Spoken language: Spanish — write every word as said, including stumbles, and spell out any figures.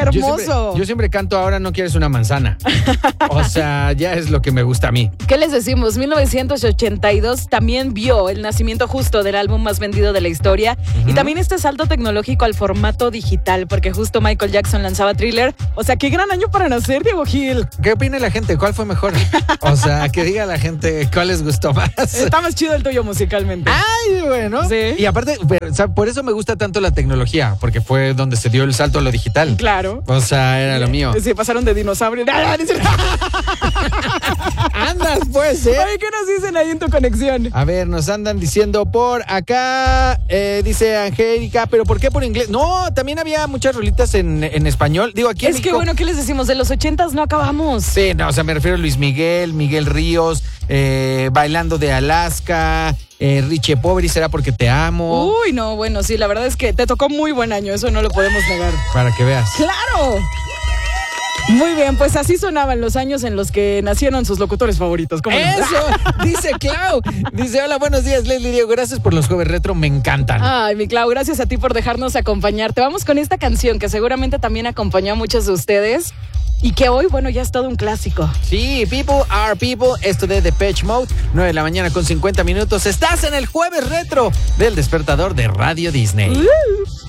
hermoso. Yo siempre, yo siempre canto Ahora no quieres una manzana. O sea, ya es lo que me gusta a mí. ¿Qué les decimos? mil novecientos ochenta y dos también vio el nacimiento justo del álbum más vendido de la historia. Uh-huh. Y también este salto tecnológico al formato digital, porque justo Michael Jackson lanzaba Thriller. O sea, qué gran año para nacer, Diego Gil. ¿Qué opina la gente? ¿Cuál fue mejor? O sea, que diga la gente cuál les gustó más. Está más chido el tuyo musicalmente. Ay, bueno. Sí. Y aparte, o sea, por eso me gusta tanto la tecnología, porque fue donde se dio el salto a lo digital. Claro. O sea, era lo mío. Sí, pasaron de dinosaurio. Andas, pues, ¿eh? Oye, ¿qué nos dicen ahí en tu conexión? A ver, nos andan diciendo por acá, eh, dice Angélica, ¿pero por qué por inglés? No, también había muchas rolitas en, en español. Digo, aquí en Es México, que bueno, ¿qué les decimos? De los ochentas no acabamos. Sí, no, o sea, me refiero a Luis Miguel, Miguel Ríos, eh, Bailando de Alaska, eh, Richie Pobre, ¿será porque te amo? Uy, no, bueno, sí, la verdad es que te tocó muy buen año, eso no lo podemos negar. Para que veas. ¡Claro! Muy bien, pues así sonaban los años en los que nacieron sus locutores favoritos. ¿Cómo Eso, no? dice Clau. Dice, hola, buenos días, Leslie Diego. Gracias por los jueves retro, me encantan. Ay, mi Clau, gracias a ti por dejarnos acompañarte. Vamos con esta canción que seguramente también acompañó a muchos de ustedes y que hoy, bueno, ya es todo un clásico. Sí, People Are People, esto de Depeche Mode, nueve de la mañana con cincuenta minutos. Estás en el jueves retro del despertador de Radio Disney. Uh.